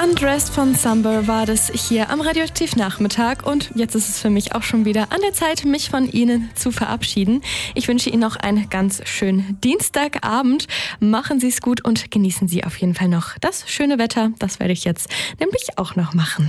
Undressed von Summer war das hier am Radioaktiv-Nachmittag und jetzt ist es für mich auch schon wieder an der Zeit, mich von Ihnen zu verabschieden. Ich wünsche Ihnen noch einen ganz schönen Dienstagabend. Machen Sie es gut und genießen Sie auf jeden Fall noch das schöne Wetter. Das werde ich jetzt nämlich auch noch machen.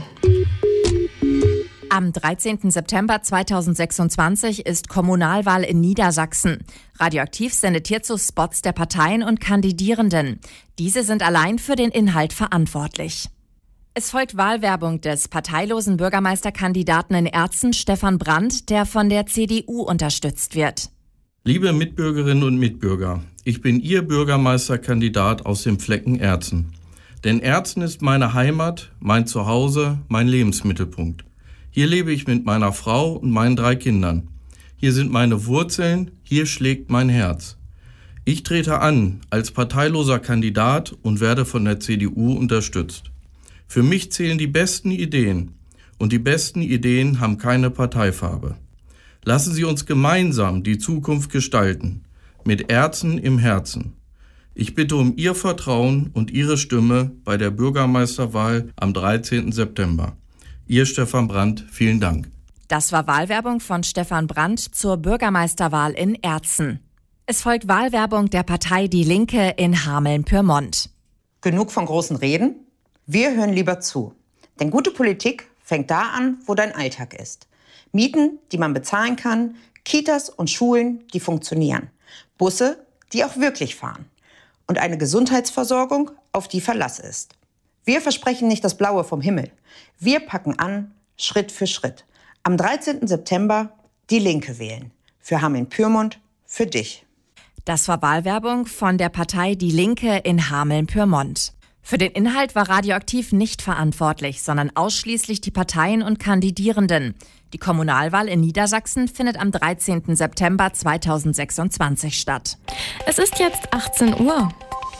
Am 13. September 2026 ist Kommunalwahl in Niedersachsen. Radioaktiv sendet hierzu Spots der Parteien und Kandidierenden. Diese sind allein für den Inhalt verantwortlich. Es folgt Wahlwerbung des parteilosen Bürgermeisterkandidaten in Erzen, Stefan Brandt, der von der CDU unterstützt wird. Liebe Mitbürgerinnen und Mitbürger, ich bin Ihr Bürgermeisterkandidat aus dem Flecken Erzen. Denn Erzen ist meine Heimat, mein Zuhause, mein Lebensmittelpunkt. Hier lebe ich mit meiner Frau und meinen 3 Kindern. Hier sind meine Wurzeln, hier schlägt mein Herz. Ich trete an als parteiloser Kandidat und werde von der CDU unterstützt. Für mich zählen die besten Ideen und die besten Ideen haben keine Parteifarbe. Lassen Sie uns gemeinsam die Zukunft gestalten, mit Erzen im Herzen. Ich bitte um Ihr Vertrauen und Ihre Stimme bei der Bürgermeisterwahl am 13. September. Ihr Stefan Brandt, vielen Dank. Das war Wahlwerbung von Stefan Brandt zur Bürgermeisterwahl in Erzen. Es folgt Wahlwerbung der Partei Die Linke in Hameln-Pyrmont. Genug von großen Reden? Wir hören lieber zu. Denn gute Politik fängt da an, wo dein Alltag ist. Mieten, die man bezahlen kann, Kitas und Schulen, die funktionieren. Busse, die auch wirklich fahren. Und eine Gesundheitsversorgung, auf die Verlass ist. Wir versprechen nicht das Blaue vom Himmel. Wir packen an, Schritt für Schritt. Am 13. September Die Linke wählen. Für Hameln-Pyrmont, für dich. Das war Wahlwerbung von der Partei Die Linke in Hameln-Pyrmont. Für den Inhalt war Radioaktiv nicht verantwortlich, sondern ausschließlich die Parteien und Kandidierenden. Die Kommunalwahl in Niedersachsen findet am 13. September 2026 statt. Es ist jetzt 18 Uhr.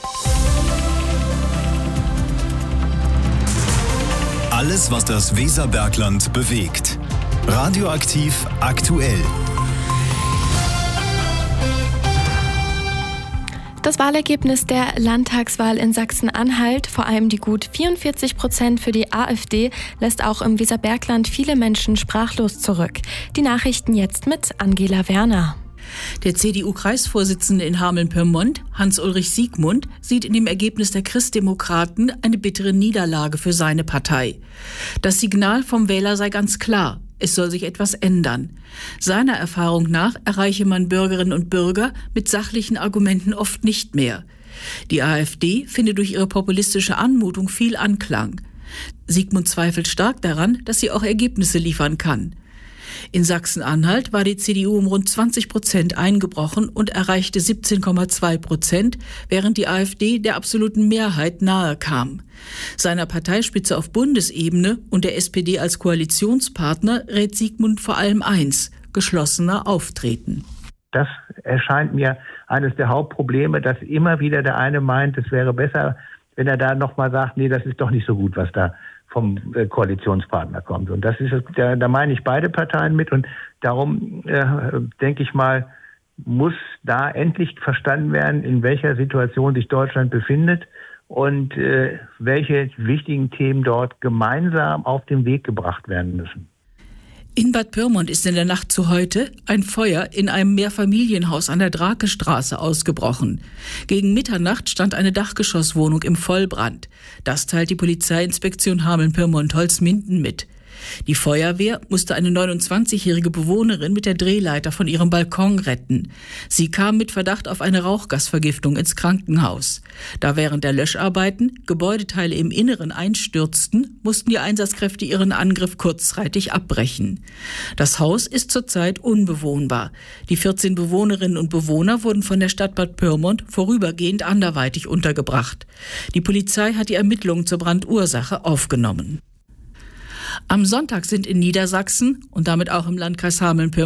Alles, was das Weserbergland bewegt. Radioaktiv aktuell. Das Wahlergebnis der Landtagswahl in Sachsen-Anhalt, vor allem die gut 44% für die AfD, lässt auch im Weserbergland viele Menschen sprachlos zurück. Die Nachrichten jetzt mit Angela Werner. Der CDU-Kreisvorsitzende in Hameln-Pyrmont, Hans-Ulrich Siegmund, sieht in dem Ergebnis der Christdemokraten eine bittere Niederlage für seine Partei. Das Signal vom Wähler sei ganz klar: Es soll sich etwas ändern. Seiner Erfahrung nach erreiche man Bürgerinnen und Bürger mit sachlichen Argumenten oft nicht mehr. Die AfD finde durch ihre populistische Anmutung viel Anklang. Siegmund zweifelt stark daran, dass sie auch Ergebnisse liefern kann. In Sachsen-Anhalt war die CDU um rund 20% eingebrochen und erreichte 17,2%, während die AfD der absoluten Mehrheit nahe kam. Seiner Parteispitze auf Bundesebene und der SPD als Koalitionspartner rät Siegmund vor allem eins: geschlossener auftreten. Das erscheint mir eines der Hauptprobleme, dass immer wieder der eine meint, es wäre besser, wenn er da nochmal sagt, nee, das ist doch nicht so gut, was da vom Koalitionspartner kommt. Und das ist, da meine ich beide Parteien mit. Und darum, denke ich mal, muss da endlich verstanden werden, in welcher Situation sich Deutschland befindet und welche wichtigen Themen dort gemeinsam auf den Weg gebracht werden müssen. In Bad Pyrmont ist in der Nacht zu heute ein Feuer in einem Mehrfamilienhaus an der Drakestraße ausgebrochen. Gegen Mitternacht stand eine Dachgeschosswohnung im Vollbrand. Das teilt die Polizeiinspektion Hameln-Pyrmont-Holzminden mit. Die Feuerwehr musste eine 29-jährige Bewohnerin mit der Drehleiter von ihrem Balkon retten. Sie kam mit Verdacht auf eine Rauchgasvergiftung ins Krankenhaus. Da während der Löscharbeiten Gebäudeteile im Inneren einstürzten, mussten die Einsatzkräfte ihren Angriff kurzzeitig abbrechen. Das Haus ist zurzeit unbewohnbar. Die 14 Bewohnerinnen und Bewohner wurden von der Stadt Bad Pyrmont vorübergehend anderweitig untergebracht. Die Polizei hat die Ermittlungen zur Brandursache aufgenommen. Am Sonntag sind in Niedersachsen und damit auch im Landkreis Hameln-Pyrmont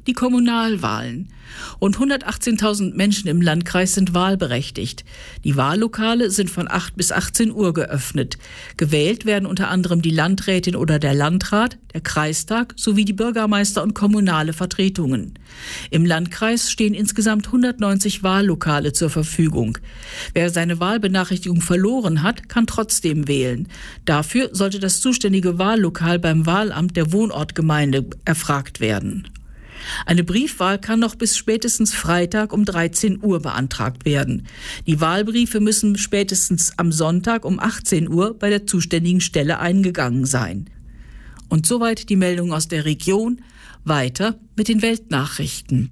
die Kommunalwahlen. Rund 118.000 Menschen im Landkreis sind wahlberechtigt. Die Wahllokale sind von 8 bis 18 Uhr geöffnet. Gewählt werden unter anderem die Landrätin oder der Landrat, der Kreistag sowie die Bürgermeister und kommunale Vertretungen. Im Landkreis stehen insgesamt 190 Wahllokale zur Verfügung. Wer seine Wahlbenachrichtigung verloren hat, kann trotzdem wählen. Dafür sollte das zuständige Wahllokal beim Wahlamt der Wohnortgemeinde erfragt werden. Eine Briefwahl kann noch bis spätestens Freitag um 13 Uhr beantragt werden. Die Wahlbriefe müssen spätestens am Sonntag um 18 Uhr bei der zuständigen Stelle eingegangen sein. Und soweit die Meldung aus der Region. Weiter mit den Weltnachrichten.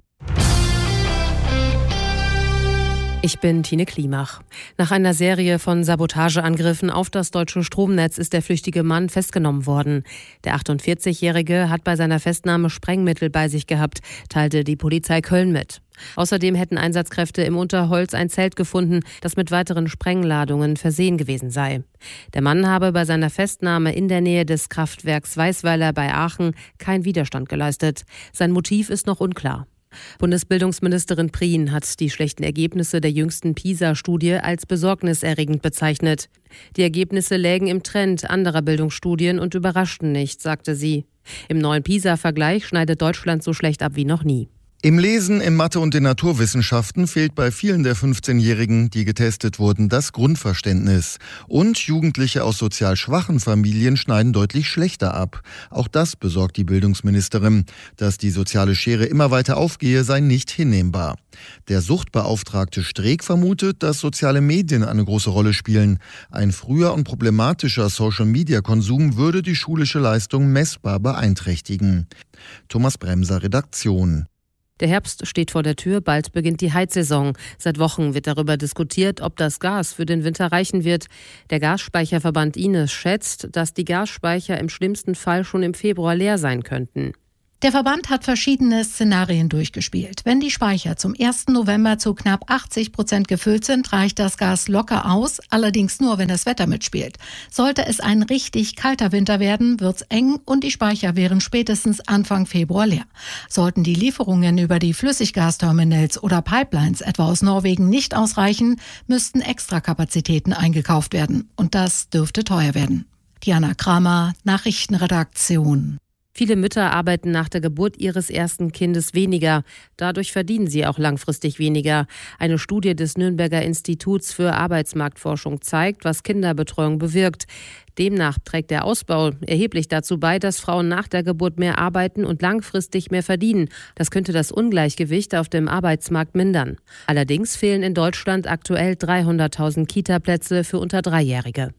Ich bin Tine Klimach. Nach einer Serie von Sabotageangriffen auf das deutsche Stromnetz ist der flüchtige Mann festgenommen worden. Der 48-Jährige hat bei seiner Festnahme Sprengmittel bei sich gehabt, teilte die Polizei Köln mit. Außerdem hätten Einsatzkräfte im Unterholz ein Zelt gefunden, das mit weiteren Sprengladungen versehen gewesen sei. Der Mann habe bei seiner Festnahme in der Nähe des Kraftwerks Weißweiler bei Aachen keinen Widerstand geleistet. Sein Motiv ist noch unklar. Bundesbildungsministerin Prien hat die schlechten Ergebnisse der jüngsten PISA-Studie als besorgniserregend bezeichnet. Die Ergebnisse lägen im Trend anderer Bildungsstudien und überraschten nicht, sagte sie. Im neuen PISA-Vergleich schneidet Deutschland so schlecht ab wie noch nie. Im Lesen, in Mathe und den Naturwissenschaften fehlt bei vielen der 15-Jährigen, die getestet wurden, das Grundverständnis. Und Jugendliche aus sozial schwachen Familien schneiden deutlich schlechter ab. Auch das besorgt die Bildungsministerin. Dass die soziale Schere immer weiter aufgehe, sei nicht hinnehmbar. Der Suchtbeauftragte Streeck vermutet, dass soziale Medien eine große Rolle spielen. Ein früher und problematischer Social-Media-Konsum würde die schulische Leistung messbar beeinträchtigen. Thomas Bremser, Redaktion. Der Herbst steht vor der Tür, bald beginnt die Heizsaison. Seit Wochen wird darüber diskutiert, ob das Gas für den Winter reichen wird. Der Gasspeicherverband Ines schätzt, dass die Gasspeicher im schlimmsten Fall schon im Februar leer sein könnten. Der Verband hat verschiedene Szenarien durchgespielt. Wenn die Speicher zum 1. November zu knapp 80% gefüllt sind, reicht das Gas locker aus, allerdings nur, wenn das Wetter mitspielt. Sollte es ein richtig kalter Winter werden, wird's eng und die Speicher wären spätestens Anfang Februar leer. Sollten die Lieferungen über die Flüssiggasterminals oder Pipelines etwa aus Norwegen nicht ausreichen, müssten Extrakapazitäten eingekauft werden. Und das dürfte teuer werden. Diana Kramer, Nachrichtenredaktion. Viele Mütter arbeiten nach der Geburt ihres ersten Kindes weniger. Dadurch verdienen sie auch langfristig weniger. Eine Studie des Nürnberger Instituts für Arbeitsmarktforschung zeigt, was Kinderbetreuung bewirkt. Demnach trägt der Ausbau erheblich dazu bei, dass Frauen nach der Geburt mehr arbeiten und langfristig mehr verdienen. Das könnte das Ungleichgewicht auf dem Arbeitsmarkt mindern. Allerdings fehlen in Deutschland aktuell 300.000 Kita-Plätze für unter 3-Jährige.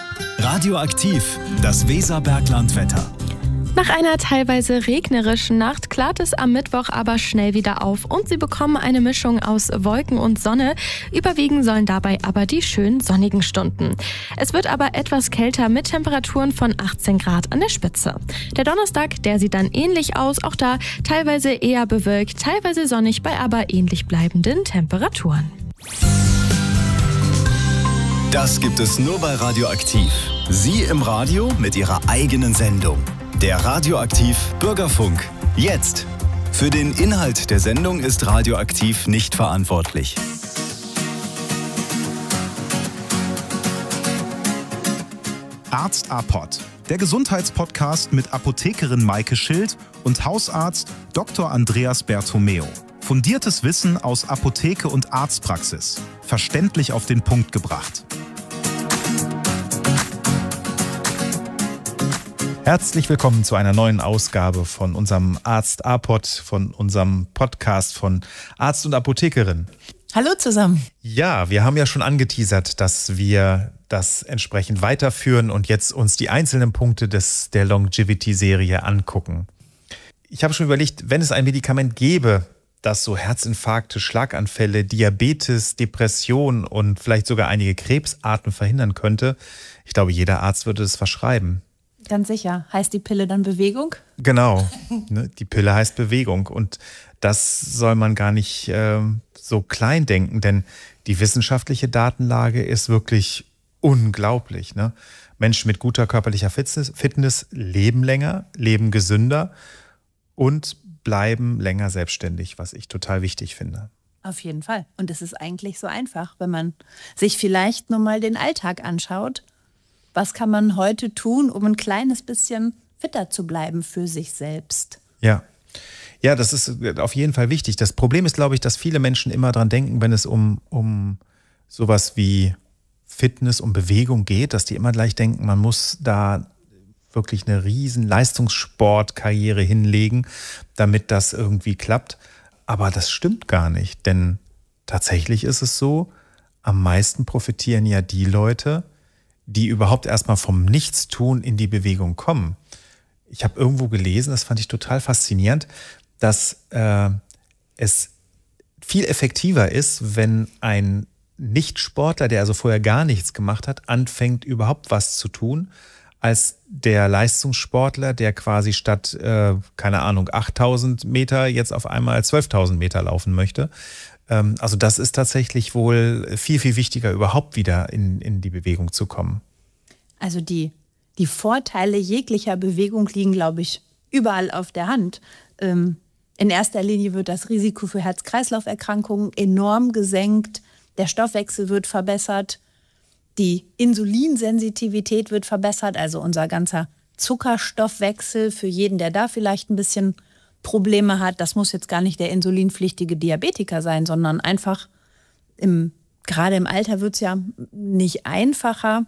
Radioaktiv, das Weserberglandwetter. Nach einer teilweise regnerischen Nacht klart es am Mittwoch aber schnell wieder auf und Sie bekommen eine Mischung aus Wolken und Sonne. Überwiegen sollen dabei aber die schönen sonnigen Stunden. Es wird aber etwas kälter mit Temperaturen von 18 Grad an der Spitze. Der Donnerstag, der sieht dann ähnlich aus, auch da teilweise eher bewölkt, teilweise sonnig bei aber ähnlich bleibenden Temperaturen. Das gibt es nur bei Radioaktiv. Sie im Radio mit Ihrer eigenen Sendung. Der Radioaktiv Bürgerfunk. Jetzt. Für den Inhalt der Sendung ist Radioaktiv nicht verantwortlich. Arzt APOD, der Gesundheitspodcast mit Apothekerin Maike Schild und Hausarzt Dr. Andreas Bertomeo. Fundiertes Wissen aus Apotheke und Arztpraxis. Verständlich auf den Punkt gebracht. Herzlich willkommen zu einer neuen Ausgabe von unserem Arzt APOD, von unserem Podcast von Arzt und Apothekerin. Hallo zusammen. Ja, wir haben ja schon angeteasert, dass wir das entsprechend weiterführen und jetzt uns die einzelnen Punkte der Longevity-Serie angucken. Ich habe schon überlegt, wenn es ein Medikament gäbe, das so Herzinfarkte, Schlaganfälle, Diabetes, Depression und vielleicht sogar einige Krebsarten verhindern könnte, ich glaube, jeder Arzt würde es verschreiben. Ganz sicher. Heißt die Pille dann Bewegung? Genau, die Pille heißt Bewegung und das soll man gar nicht so klein denken, denn die wissenschaftliche Datenlage ist wirklich unglaublich. Ne? Menschen mit guter körperlicher Fitness leben länger, leben gesünder und bleiben länger selbstständig, was ich total wichtig finde. Auf jeden Fall. Und es ist eigentlich so einfach, wenn man sich vielleicht nur mal den Alltag anschaut. Was kann man heute tun, um ein kleines bisschen fitter zu bleiben für sich selbst? Ja, das ist auf jeden Fall wichtig. Das Problem ist, glaube ich, dass viele Menschen immer dran denken, wenn es um sowas wie Fitness, um Bewegung geht, dass die immer gleich denken, man muss da wirklich eine riesen Leistungssportkarriere hinlegen, damit das irgendwie klappt. Aber das stimmt gar nicht, denn tatsächlich ist es so, am meisten profitieren ja die Leute, die überhaupt erstmal vom Nichtstun in die Bewegung kommen. Ich habe irgendwo gelesen, das fand ich total faszinierend, dass es viel effektiver ist, wenn ein Nichtsportler, der also vorher gar nichts gemacht hat, anfängt überhaupt was zu tun, als der Leistungssportler, der quasi statt, 8.000 Meter jetzt auf einmal 12.000 Meter laufen möchte. Also das ist tatsächlich wohl viel, viel wichtiger, überhaupt wieder in die Bewegung zu kommen. Also die Vorteile jeglicher Bewegung liegen, glaube ich, überall auf der Hand. In erster Linie wird das Risiko für Herz-Kreislauf-Erkrankungen enorm gesenkt, der Stoffwechsel wird verbessert, die Insulinsensitivität wird verbessert, also unser ganzer Zuckerstoffwechsel für jeden, der da vielleicht ein bisschen Probleme hat. Das muss jetzt gar nicht der insulinpflichtige Diabetiker sein, sondern einfach, gerade im Alter wird es ja nicht einfacher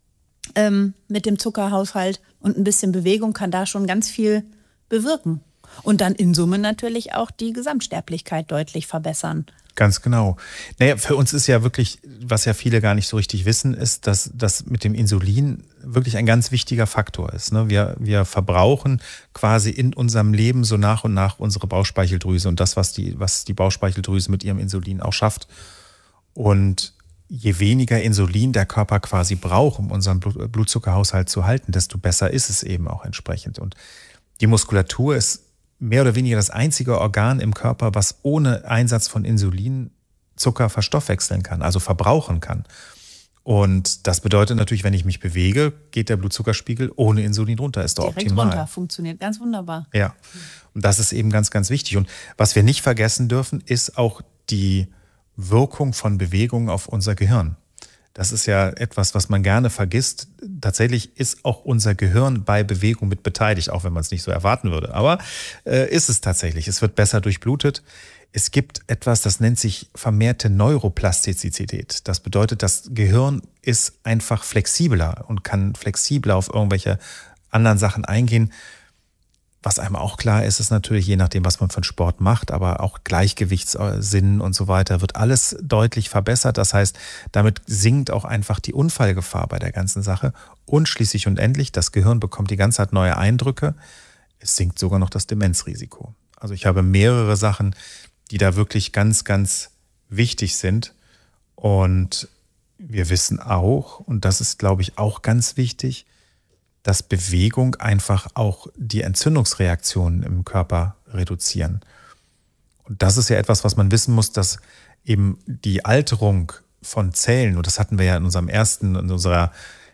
mit dem Zuckerhaushalt, und ein bisschen Bewegung kann da schon ganz viel bewirken. Und dann in Summe natürlich auch die Gesamtsterblichkeit deutlich verbessern. Ganz genau. Naja, für uns ist ja wirklich, was ja viele gar nicht so richtig wissen, ist, dass das mit dem Insulin wirklich ein ganz wichtiger Faktor ist. Ne? Wir verbrauchen quasi in unserem Leben so nach und nach unsere Bauchspeicheldrüse und das, was die Bauchspeicheldrüse mit ihrem Insulin auch schafft. Und je weniger Insulin der Körper quasi braucht, um unseren Blutzuckerhaushalt zu halten, desto besser ist es eben auch entsprechend. Und die Muskulatur ist mehr oder weniger das einzige Organ im Körper, was ohne Einsatz von Insulin Zucker verstoffwechseln kann, also verbrauchen kann. Und das bedeutet natürlich, wenn ich mich bewege, geht der Blutzuckerspiegel ohne Insulin runter, ist doch direkt optimal. Runter, funktioniert ganz wunderbar. Ja, und das ist eben ganz, ganz wichtig. Und was wir nicht vergessen dürfen, ist auch die Wirkung von Bewegung auf unser Gehirn. Das ist ja etwas, was man gerne vergisst. Tatsächlich ist auch unser Gehirn bei Bewegung mit beteiligt, auch wenn man es nicht so erwarten würde. Aber ist es tatsächlich. Es wird besser durchblutet. Es gibt etwas, das nennt sich vermehrte Neuroplastizität. Das bedeutet, das Gehirn ist einfach flexibler und kann flexibler auf irgendwelche anderen Sachen eingehen. Was einem auch klar ist, ist natürlich, je nachdem, was man für einen Sport macht, aber auch Gleichgewichtssinn und so weiter, wird alles deutlich verbessert. Das heißt, damit sinkt auch einfach die Unfallgefahr bei der ganzen Sache. Und schließlich und endlich, das Gehirn bekommt die ganze Zeit neue Eindrücke. Es sinkt sogar noch das Demenzrisiko. Also ich habe mehrere Sachen, die da wirklich ganz, ganz wichtig sind. Und wir wissen auch, und das ist, glaube ich, auch ganz wichtig, dass Bewegung einfach auch die Entzündungsreaktionen im Körper reduzieren. Und das ist ja etwas, was man wissen muss, dass eben die Alterung von Zellen, und das hatten wir ja in unserer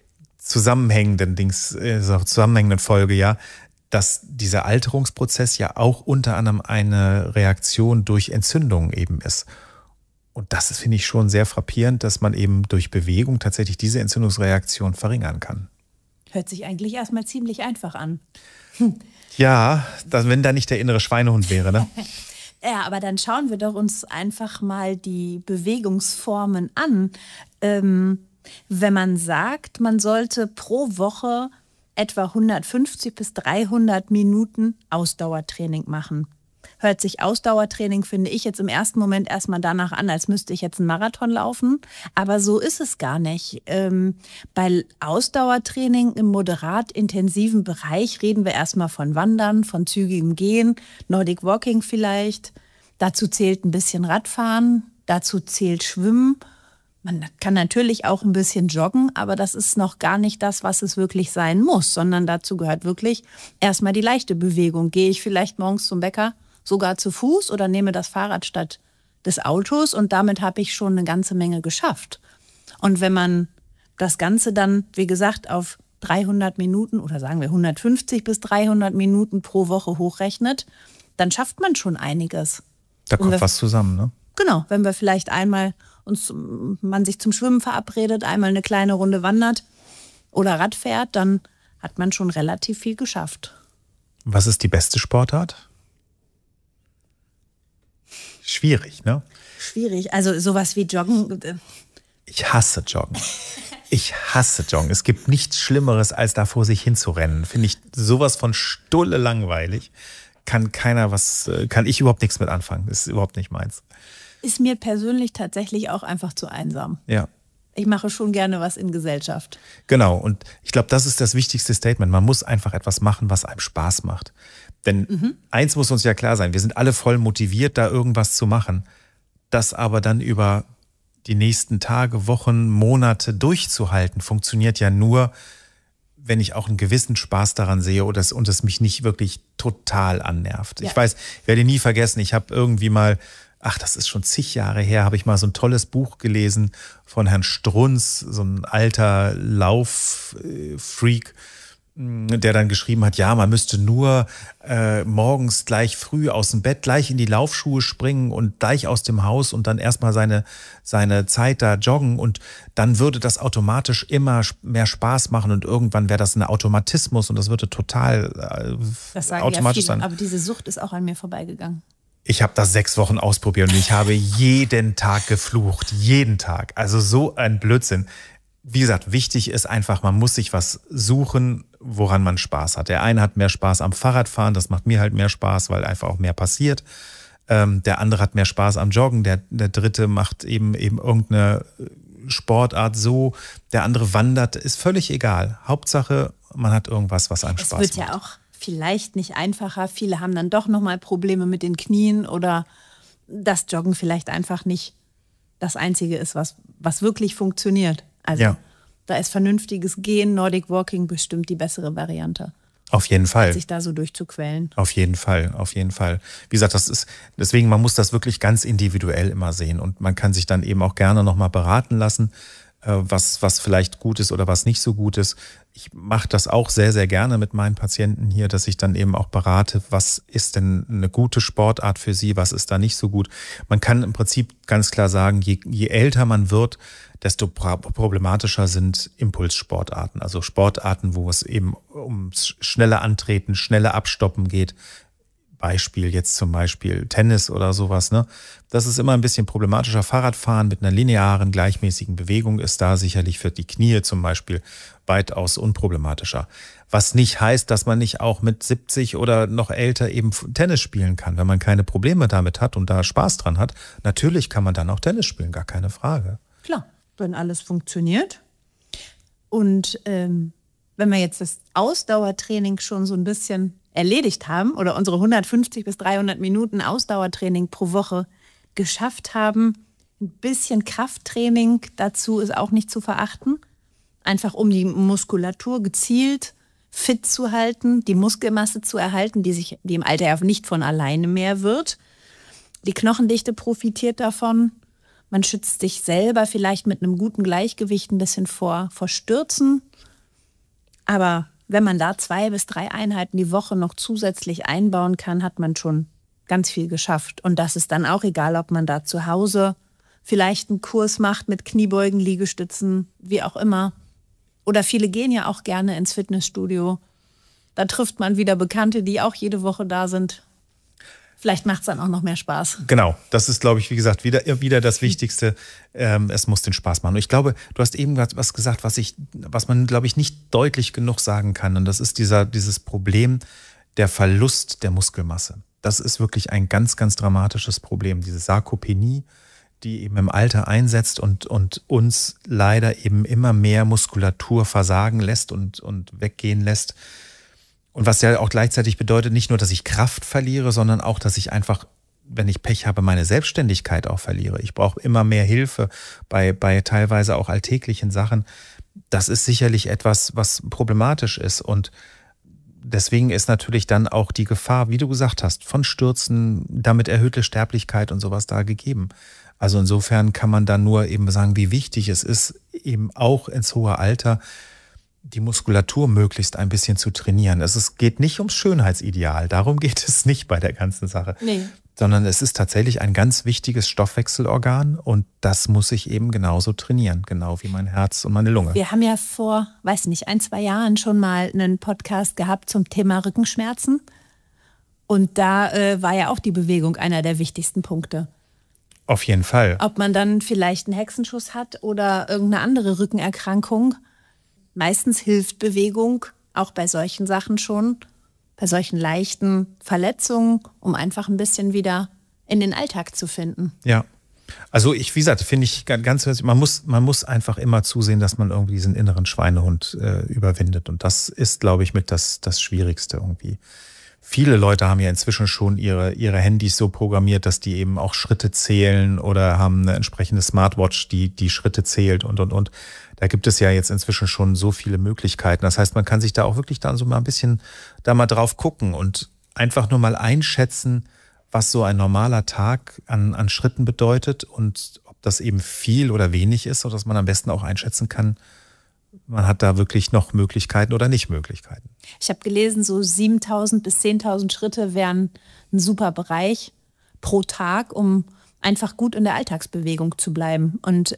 zusammenhängenden Folge ja, dass dieser Alterungsprozess ja auch unter anderem eine Reaktion durch Entzündungen eben ist. Und das finde ich schon sehr frappierend, dass man eben durch Bewegung tatsächlich diese Entzündungsreaktion verringern kann. Hört sich eigentlich erstmal ziemlich einfach an. Ja, wenn da nicht der innere Schweinehund wäre, ne? Ja, aber dann schauen wir doch uns einfach mal die Bewegungsformen an. Wenn man sagt, man sollte pro Woche etwa 150 bis 300 Minuten Ausdauertraining machen. Hört sich Ausdauertraining, finde ich, jetzt im ersten Moment erstmal danach an, als müsste ich jetzt einen Marathon laufen. Aber so ist es gar nicht. Bei Ausdauertraining im moderat intensiven Bereich reden wir erstmal von Wandern, von zügigem Gehen, Nordic Walking vielleicht. Dazu zählt ein bisschen Radfahren, dazu zählt Schwimmen. Man kann natürlich auch ein bisschen joggen, aber das ist noch gar nicht das, was es wirklich sein muss, sondern dazu gehört wirklich erstmal die leichte Bewegung. Gehe ich vielleicht morgens zum Bäcker sogar zu Fuß oder nehme das Fahrrad statt des Autos, und damit habe ich schon eine ganze Menge geschafft. Und wenn man das Ganze dann, wie gesagt, auf 300 Minuten oder sagen wir 150 bis 300 Minuten pro Woche hochrechnet, dann schafft man schon einiges. Da kommt was zusammen, ne? Genau, wenn wir vielleicht einmal man sich zum Schwimmen verabredet, einmal eine kleine Runde wandert oder Rad fährt, dann hat man schon relativ viel geschafft. Was ist die beste Sportart? Schwierig, ne? Schwierig, also sowas wie Joggen. Ich hasse Joggen. Es gibt nichts Schlimmeres, als da vor sich hinzurennen. Finde ich sowas von stulle langweilig. Kann ich überhaupt nichts mit anfangen. Das ist überhaupt nicht meins. Ist mir persönlich tatsächlich auch einfach zu einsam. Ja. Ich mache schon gerne was in Gesellschaft. Genau, und ich glaube, das ist das wichtigste Statement. Man muss einfach etwas machen, was einem Spaß macht. Denn eins muss uns ja klar sein, wir sind alle voll motiviert, da irgendwas zu machen. Das aber dann über die nächsten Tage, Wochen, Monate durchzuhalten, funktioniert ja nur, wenn ich auch einen gewissen Spaß daran sehe und es mich nicht wirklich total annervt. Ja. Ich werde nie vergessen, ich habe irgendwie mal, das ist schon zig Jahre her, habe ich mal so ein tolles Buch gelesen von Herrn Strunz, so ein alter Lauffreak, der dann geschrieben hat, ja, man müsste nur morgens gleich früh aus dem Bett, gleich in die Laufschuhe springen und gleich aus dem Haus und dann erstmal seine Zeit da joggen und dann würde das automatisch immer mehr Spaß machen und irgendwann wäre das ein Automatismus und das würde total das sagen automatisch ja viele, sein. Aber diese Sucht ist auch an mir vorbeigegangen. Ich habe das 6 Wochen ausprobiert und ich habe jeden Tag geflucht, jeden Tag. Also so ein Blödsinn. Wie gesagt, wichtig ist einfach, man muss sich was suchen, woran man Spaß hat. Der eine hat mehr Spaß am Fahrradfahren, das macht mir halt mehr Spaß, weil einfach auch mehr passiert. Der andere hat mehr Spaß am Joggen, der dritte macht eben irgendeine Sportart so, der andere wandert, ist völlig egal. Hauptsache, man hat irgendwas, was einem Spaß macht. Es wird ja auch vielleicht nicht einfacher. Viele haben dann doch nochmal Probleme mit den Knien oder das Joggen vielleicht einfach nicht das Einzige ist, was wirklich funktioniert. Also da ist vernünftiges Gehen, Nordic Walking bestimmt die bessere Variante. Auf jeden Fall. Sich da so durchzuquälen. Auf jeden Fall. Wie gesagt, deswegen, man muss das wirklich ganz individuell immer sehen und man kann sich dann eben auch gerne nochmal beraten lassen, was vielleicht gut ist oder was nicht so gut ist. Ich mache das auch sehr, sehr gerne mit meinen Patienten hier, dass ich dann eben auch berate, was ist denn eine gute Sportart für sie, was ist da nicht so gut. Man kann im Prinzip ganz klar sagen, je älter man wird, desto problematischer sind Impulssportarten. Also Sportarten, wo es eben ums schnelle Antreten, schnelle Abstoppen geht. Beispiel jetzt zum Beispiel Tennis oder sowas, ne? Das ist immer ein bisschen problematischer. Fahrradfahren mit einer linearen, gleichmäßigen Bewegung ist da sicherlich für die Knie zum Beispiel weitaus unproblematischer. Was nicht heißt, dass man nicht auch mit 70 oder noch älter eben Tennis spielen kann, wenn man keine Probleme damit hat und da Spaß dran hat. Natürlich kann man dann auch Tennis spielen, gar keine Frage. Klar, wenn alles funktioniert. Und wenn wir jetzt das Ausdauertraining schon so ein bisschen erledigt haben oder unsere 150 bis 300 Minuten Ausdauertraining pro Woche geschafft haben, ein bisschen Krafttraining dazu ist auch nicht zu verachten. Einfach um die Muskulatur gezielt fit zu halten, die Muskelmasse zu erhalten, die im Alter ja nicht von alleine mehr wird. Die Knochendichte profitiert davon. Man schützt sich selber vielleicht mit einem guten Gleichgewicht ein bisschen vor Stürzen. Aber wenn man da 2 bis 3 Einheiten die Woche noch zusätzlich einbauen kann, hat man schon ganz viel geschafft. Und das ist dann auch egal, ob man da zu Hause vielleicht einen Kurs macht mit Kniebeugen, Liegestützen, wie auch immer. Oder viele gehen ja auch gerne ins Fitnessstudio. Da trifft man wieder Bekannte, die auch jede Woche da sind. Vielleicht macht es dann auch noch mehr Spaß. Genau, das ist, glaube ich, wie gesagt, wieder das Wichtigste. Es muss den Spaß machen. Und ich glaube, du hast eben was gesagt, was man, glaube ich, nicht deutlich genug sagen kann. Und das ist dieses Problem der Verlust der Muskelmasse. Das ist wirklich ein ganz, ganz dramatisches Problem. Diese Sarkopenie, die eben im Alter einsetzt und uns leider eben immer mehr Muskulatur versagen lässt und weggehen lässt. Und was ja auch gleichzeitig bedeutet, nicht nur, dass ich Kraft verliere, sondern auch, dass ich einfach, wenn ich Pech habe, meine Selbstständigkeit auch verliere. Ich brauche immer mehr Hilfe bei teilweise auch alltäglichen Sachen. Das ist sicherlich etwas, was problematisch ist. Und deswegen ist natürlich dann auch die Gefahr, wie du gesagt hast, von Stürzen, damit erhöhte Sterblichkeit und sowas da gegeben. Also insofern kann man dann nur eben sagen, wie wichtig es ist, eben auch ins hohe Alter die Muskulatur möglichst ein bisschen zu trainieren. Es geht nicht ums Schönheitsideal, darum geht es nicht bei der ganzen Sache. Nee. Sondern es ist tatsächlich ein ganz wichtiges Stoffwechselorgan und das muss ich eben genauso trainieren, genau wie mein Herz und meine Lunge. Wir haben ja vor, 1-2 Jahren schon mal einen Podcast gehabt zum Thema Rückenschmerzen und da war ja auch die Bewegung einer der wichtigsten Punkte. Auf jeden Fall. Ob man dann vielleicht einen Hexenschuss hat oder irgendeine andere Rückenerkrankung, meistens hilft Bewegung auch bei solchen Sachen schon, bei solchen leichten Verletzungen, um einfach ein bisschen wieder in den Alltag zu finden. Ja, also wie gesagt, finde ich ganz, man muss einfach immer zusehen, dass man irgendwie diesen inneren Schweinehund überwindet. Und das ist, glaube ich, mit das Schwierigste irgendwie. Viele Leute haben ja inzwischen schon ihre Handys so programmiert, dass die eben auch Schritte zählen oder haben eine entsprechende Smartwatch, die Schritte zählt und. Da gibt es ja jetzt inzwischen schon so viele Möglichkeiten. Das heißt, man kann sich da auch wirklich dann so mal ein bisschen da mal drauf gucken und einfach nur mal einschätzen, was so ein normaler Tag an Schritten bedeutet und ob das eben viel oder wenig ist, sodass man am besten auch einschätzen kann, man hat da wirklich noch Möglichkeiten oder nicht Möglichkeiten. Ich habe gelesen, so 7.000 bis 10.000 Schritte wären ein super Bereich pro Tag, um einfach gut in der Alltagsbewegung zu bleiben. Und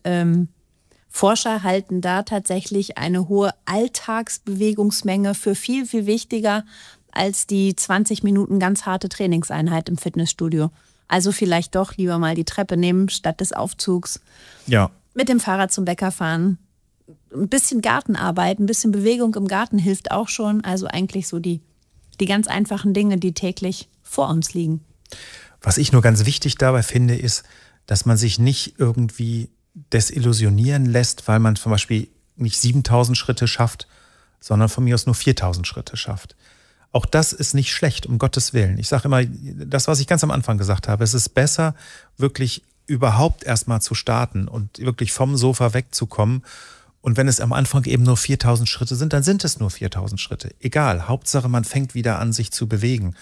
Forscher halten da tatsächlich eine hohe Alltagsbewegungsmenge für viel, viel wichtiger als die 20 Minuten ganz harte Trainingseinheit im Fitnessstudio. Also vielleicht doch lieber mal die Treppe nehmen statt des Aufzugs. Ja. Mit dem Fahrrad zum Bäcker fahren. Ein bisschen Gartenarbeit, ein bisschen Bewegung im Garten hilft auch schon. Also eigentlich so die ganz einfachen Dinge, die täglich vor uns liegen. Was ich nur ganz wichtig dabei finde, ist, dass man sich nicht irgendwie desillusionieren lässt, weil man zum Beispiel nicht 7.000 Schritte schafft, sondern von mir aus nur 4.000 Schritte schafft. Auch das ist nicht schlecht, um Gottes Willen. Ich sage immer, das, was ich ganz am Anfang gesagt habe, es ist besser, wirklich überhaupt erstmal zu starten und wirklich vom Sofa wegzukommen. Und wenn es am Anfang eben nur 4.000 Schritte sind, dann sind es nur 4.000 Schritte. Egal, Hauptsache man fängt wieder an, sich zu bewegen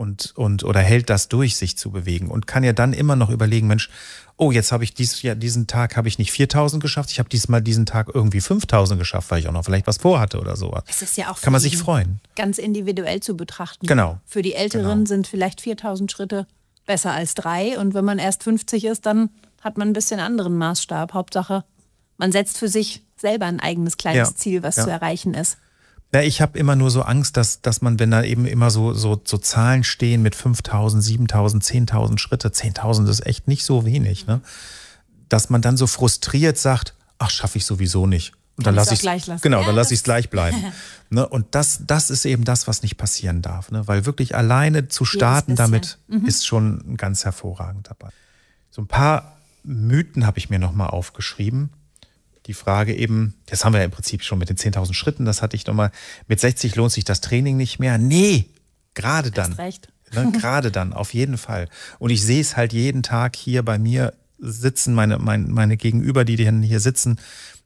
oder hält das durch, sich zu bewegen und kann ja dann immer noch überlegen, Mensch, oh, jetzt habe ich diesen Tag habe ich nicht 4.000 geschafft, ich habe diesmal diesen Tag irgendwie 5.000 geschafft, weil ich auch noch vielleicht was vorhatte oder sowas. Es ist ja auch kann man sich freuen. Ganz individuell zu betrachten. Genau. Für die Älteren sind vielleicht 4.000 Schritte besser als 3 und wenn man erst 50 ist, dann hat man ein bisschen anderen Maßstab. Hauptsache, man setzt für sich selber ein eigenes kleines Ziel, was zu erreichen ist. Ja, ich habe immer nur so Angst, dass man, wenn da eben immer so Zahlen stehen mit 5.000, 7.000, 10.000 Schritte, 10.000 ist echt nicht so wenig, ne? Dass man dann so frustriert sagt, ach, schaffe ich sowieso nicht. Und dann lasse ich es dann lasse ich es gleich bleiben. Ne? Und das ist eben das, was nicht passieren darf. Ne? Weil wirklich alleine zu starten damit ist schon ganz hervorragend dabei. So ein paar Mythen habe ich mir nochmal aufgeschrieben. Die Frage eben, das haben wir ja im Prinzip schon mit den 10.000 Schritten, das hatte ich nochmal, mit 60 lohnt sich das Training nicht mehr. Nee, gerade dann. Hast recht. Ne, gerade dann, auf jeden Fall. Und ich sehe es halt jeden Tag hier bei mir sitzen, meine Gegenüber, die dann hier sitzen,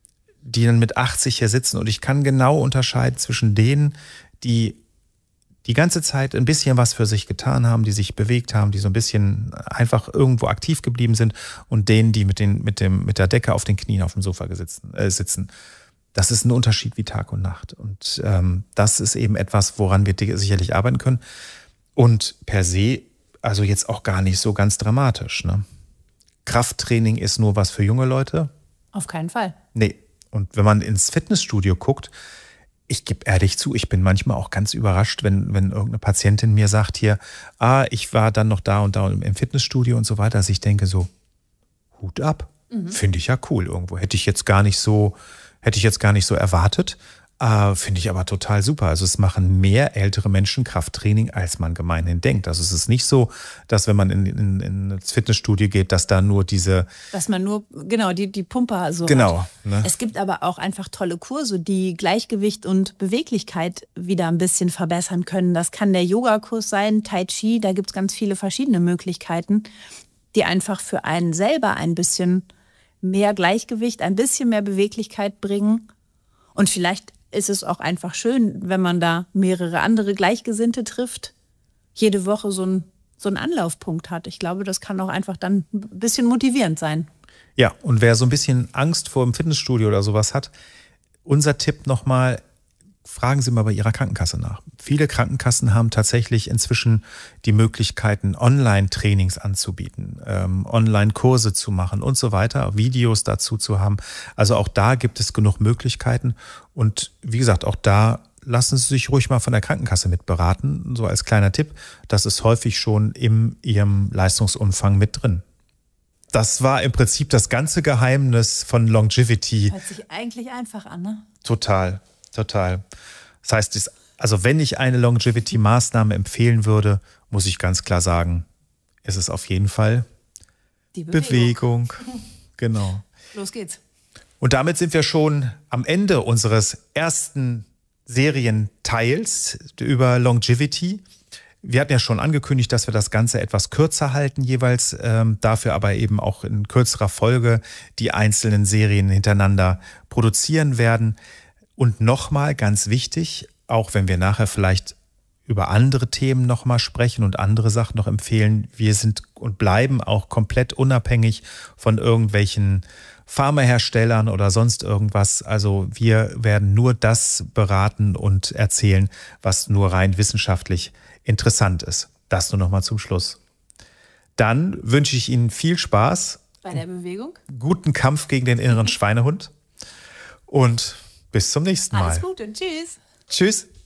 die dann mit 80 hier sitzen. Und ich kann genau unterscheiden zwischen denen, die die ganze Zeit ein bisschen was für sich getan haben, die sich bewegt haben, die so ein bisschen einfach irgendwo aktiv geblieben sind und denen, die mit der Decke auf den Knien auf dem Sofa sitzen. Das ist ein Unterschied wie Tag und Nacht. Und das ist eben etwas, woran wir sicherlich arbeiten können. Und per se, also jetzt auch gar nicht so ganz dramatisch. Ne? Krafttraining ist nur was für junge Leute. Auf keinen Fall. Nee. Und wenn man ins Fitnessstudio guckt, ich gebe ehrlich zu, ich bin manchmal auch ganz überrascht, wenn irgendeine Patientin mir sagt hier, ich war dann noch da und da im Fitnessstudio und so weiter, dass ich denke so, Hut ab, finde ich ja cool irgendwo. Hätte ich jetzt gar nicht so erwartet, finde ich aber total super. Also es machen mehr ältere Menschen Krafttraining, als man gemeinhin denkt. Also es ist nicht so, dass wenn man ins Fitnessstudio geht, dass da nur dass man nur, genau, die Pumper so genau, hat. Ne? Es gibt aber auch einfach tolle Kurse, die Gleichgewicht und Beweglichkeit wieder ein bisschen verbessern können. Das kann der Yogakurs sein, Tai Chi, da gibt es ganz viele verschiedene Möglichkeiten, die einfach für einen selber ein bisschen mehr Gleichgewicht, ein bisschen mehr Beweglichkeit bringen. Und vielleicht ist es auch einfach schön, wenn man da mehrere andere Gleichgesinnte trifft, jede Woche so einen Anlaufpunkt hat. Ich glaube, das kann auch einfach dann ein bisschen motivierend sein. Ja, und wer so ein bisschen Angst vor dem Fitnessstudio oder sowas hat, unser Tipp nochmal, fragen Sie mal bei Ihrer Krankenkasse nach. Viele Krankenkassen haben tatsächlich inzwischen die Möglichkeiten, Online-Trainings anzubieten, Online-Kurse zu machen und so weiter, Videos dazu zu haben. Also auch da gibt es genug Möglichkeiten. Und wie gesagt, auch da lassen Sie sich ruhig mal von der Krankenkasse mit beraten. So als kleiner Tipp, das ist häufig schon in Ihrem Leistungsumfang mit drin. Das war im Prinzip das ganze Geheimnis von Longevity. Hört sich eigentlich einfach an, ne? Total. Das heißt, also wenn ich eine Longevity-Maßnahme empfehlen würde, muss ich ganz klar sagen, ist es auf jeden Fall die Bewegung. Genau. Los geht's. Und damit sind wir schon am Ende unseres ersten Serienteils über Longevity. Wir hatten ja schon angekündigt, dass wir das Ganze etwas kürzer halten jeweils, dafür aber eben auch in kürzerer Folge die einzelnen Serien hintereinander produzieren werden. Und nochmal ganz wichtig, auch wenn wir nachher vielleicht über andere Themen nochmal sprechen und andere Sachen noch empfehlen, wir sind und bleiben auch komplett unabhängig von irgendwelchen Pharmaherstellern oder sonst irgendwas. Also wir werden nur das beraten und erzählen, was nur rein wissenschaftlich interessant ist. Das nur nochmal zum Schluss. Dann wünsche ich Ihnen viel Spaß bei der Bewegung, guten Kampf gegen den inneren Schweinehund und bis zum nächsten Mal. Alles Gute, tschüss. Tschüss.